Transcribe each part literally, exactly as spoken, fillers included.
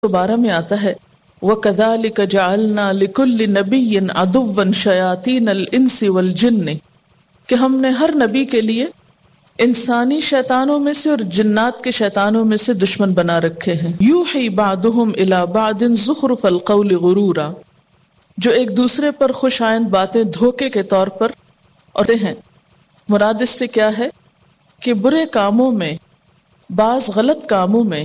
بارہ میں آتا ہے وَكَذَلِكَ جَعَلْنَا لِكُلِّ نَبِيٍّ عَدُوًّا شَيَاطِينَ الْإِنسِ وَالْجِنِّ کہ ہم نے ہر نبی کے لیے انسانی شیطانوں میں سے اور جنات کے شیطانوں میں سے دشمن بنا رکھے ہیں. یوحی بعضهم الی بعض زخرف القول غرورا جو ایک دوسرے پر خوش آئند باتیں دھوکے کے طور پر اور ہیں. مراد اس سے کیا ہے کہ برے کاموں میں بعض غلط کاموں میں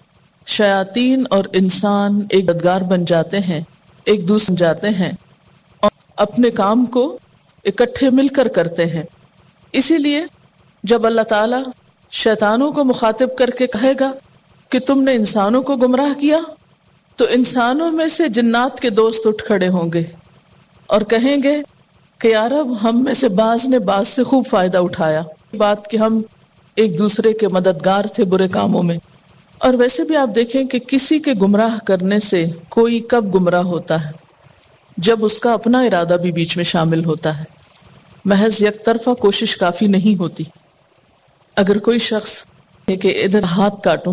شیاطین اور انسان ایک مددگار بن جاتے ہیں، ایک دوسرے جاتے ہیں اور اپنے کام کو اکٹھے مل کر کرتے ہیں. اسی لیے جب اللہ تعالیٰ شیطانوں کو مخاطب کر کے کہے گا کہ تم نے انسانوں کو گمراہ کیا تو انسانوں میں سے جنات کے دوست اٹھ کھڑے ہوں گے اور کہیں گے کہ یا رب ہم میں سے بعض نے بعض سے خوب فائدہ اٹھایا، بات کہ ہم ایک دوسرے کے مددگار تھے برے کاموں میں. اور ویسے بھی آپ دیکھیں کہ کسی کے گمراہ کرنے سے کوئی کب گمراہ ہوتا ہے؟ جب اس کا اپنا ارادہ بھی بیچ میں شامل ہوتا ہے. محض یک طرفہ کوشش کافی نہیں ہوتی. اگر کوئی شخص ہے کہ ادھر ہاتھ کاٹوں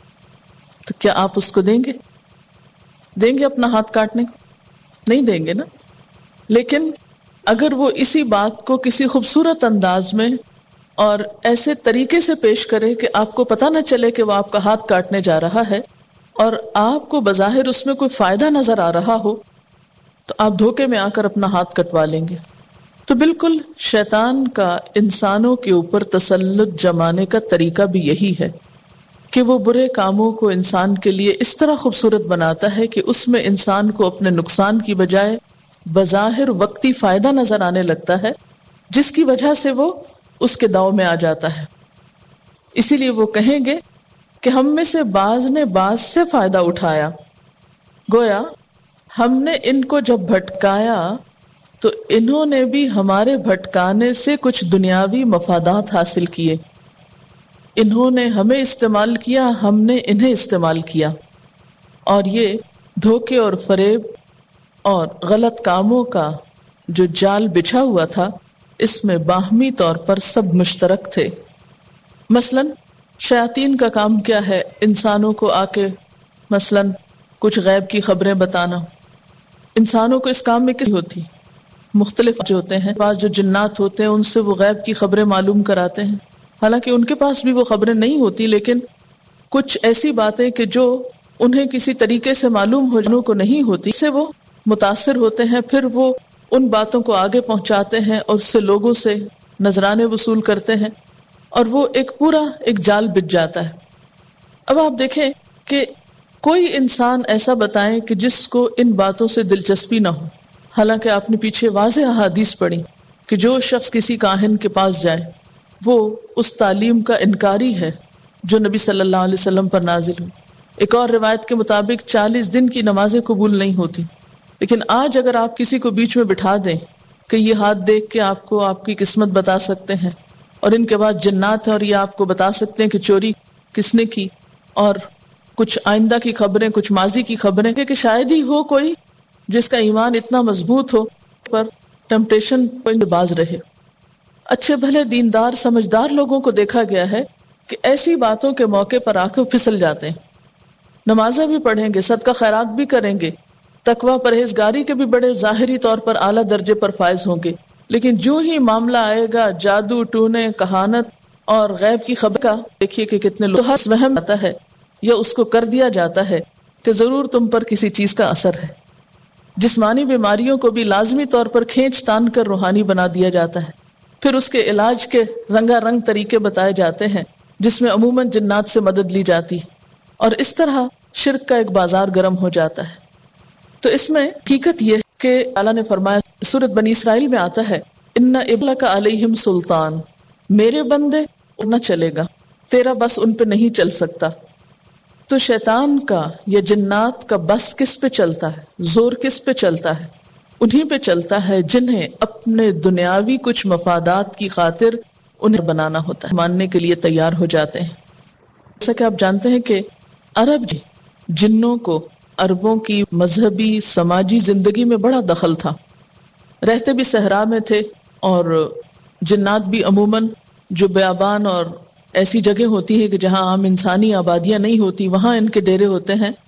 تو کیا آپ اس کو دیں گے دیں گے اپنا ہاتھ کاٹنے کو؟ نہیں دیں گے نا. لیکن اگر وہ اسی بات کو کسی خوبصورت انداز میں اور ایسے طریقے سے پیش کرے کہ آپ کو پتہ نہ چلے کہ وہ آپ کا ہاتھ کاٹنے جا رہا ہے اور آپ کو بظاہر اس میں کوئی فائدہ نظر آ رہا ہو تو آپ دھوکے میں آ کر اپنا ہاتھ کٹوا لیں گے. تو بالکل شیطان کا انسانوں کے اوپر تسلط جمانے کا طریقہ بھی یہی ہے کہ وہ برے کاموں کو انسان کے لیے اس طرح خوبصورت بناتا ہے کہ اس میں انسان کو اپنے نقصان کی بجائے بظاہر وقتی فائدہ نظر آنے لگتا ہے، جس کی وجہ سے وہ اس کے داؤ میں آ جاتا ہے. اسی لیے وہ کہیں گے کہ ہم میں سے بعض نے بعض سے فائدہ اٹھایا. گویا ہم نے ان کو جب بھٹکایا تو انہوں نے بھی ہمارے بھٹکانے سے کچھ دنیاوی مفادات حاصل کیے. انہوں نے ہمیں استعمال کیا، ہم نے انہیں استعمال کیا. اور یہ دھوکے اور فریب اور غلط کاموں کا جو جال بچھا ہوا تھا اس میں باہمی طور پر سب مشترک تھے. مثلا شیاطین کا کام کیا ہے؟ انسانوں کو آ کے مثلا کچھ غیب کی خبریں بتانا. انسانوں کو اس کام میں کس ہوتی مختلف جو ہوتے ہیں، بعض جو جنات ہوتے ہیں ان سے وہ غیب کی خبریں معلوم کراتے ہیں. حالانکہ ان کے پاس بھی وہ خبریں نہیں ہوتی، لیکن کچھ ایسی باتیں کہ جو انہیں کسی طریقے سے معلوم ہو جنوں کو نہیں ہوتی، اس سے وہ متاثر ہوتے ہیں. پھر وہ ان باتوں کو آگے پہنچاتے ہیں اور اس سے لوگوں سے نذرانے وصول کرتے ہیں اور وہ ایک پورا ایک جال بچ جاتا ہے. اب آپ دیکھیں کہ کوئی انسان ایسا بتائیں کہ جس کو ان باتوں سے دلچسپی نہ ہو. حالانکہ آپ نے پیچھے واضح احادیث پڑھی کہ جو شخص کسی کاہن کے پاس جائے وہ اس تعلیم کا انکاری ہے جو نبی صلی اللہ علیہ وسلم پر نازل ہوئی. ایک اور روایت کے مطابق چالیس دن کی نمازیں قبول نہیں ہوتی. لیکن آج اگر آپ کسی کو بیچ میں بٹھا دیں کہ یہ ہاتھ دیکھ کے آپ کو آپ کی قسمت بتا سکتے ہیں اور ان کے بعد جنات ہیں اور یہ آپ کو بتا سکتے ہیں کہ چوری کس نے کی اور کچھ آئندہ کی خبریں، کچھ ماضی کی خبریں، کہ شاید ہی ہو کوئی جس کا ایمان اتنا مضبوط ہو پر ٹیمپٹیشن سے باز رہے. اچھے بھلے دیندار سمجھدار لوگوں کو دیکھا گیا ہے کہ ایسی باتوں کے موقع پر آ کے پھسل جاتے ہیں. نمازیں بھی پڑھیں گے، صدقہ خیرات بھی کریں گے، تقوی پرہیزگاری کے بھی بڑے ظاہری طور پر اعلیٰ درجے پر فائز ہوں گے. لیکن جو ہی معاملہ آئے گا جادو ٹونے، کہانت اور غیب کی خبر کا، دیکھیے کہ کتنے لوگ ہر وہم آتا ہے یا اس کو کر دیا جاتا ہے کہ ضرور تم پر کسی چیز کا اثر ہے. جسمانی بیماریوں کو بھی لازمی طور پر کھینچ تان کر روحانی بنا دیا جاتا ہے. پھر اس کے علاج کے رنگا رنگ طریقے بتائے جاتے ہیں جس میں عموماً جنات سے مدد لی جاتی اور اس طرح شرک کا ایک بازار گرم ہو جاتا ہے. تو اس میں حقیقت یہ کہ اللہ نے فرمایا سورۃ بنی اسرائیل میں آتا ہے ان ابلک علیہم سلطان، میرے بندے نہ چلے گا، تیرا بس ان پہ نہیں چل سکتا. تو شیطان کا یا جنات کا بس کس پہ چلتا ہے، زور کس پہ چلتا ہے؟ انہی پہ چلتا ہے جنہیں اپنے دنیاوی کچھ مفادات کی خاطر انہیں بنانا ہوتا ہے، ماننے کے لیے تیار ہو جاتے ہیں. جیسا کہ آپ جانتے ہیں کہ عرب جی جنوں کو عربوں کی مذہبی سماجی زندگی میں بڑا دخل تھا. رہتے بھی صحرا میں تھے اور جنات بھی عموماً جو بیابان اور ایسی جگہ ہوتی ہے کہ جہاں عام انسانی آبادیاں نہیں ہوتی وہاں ان کے ڈیرے ہوتے ہیں.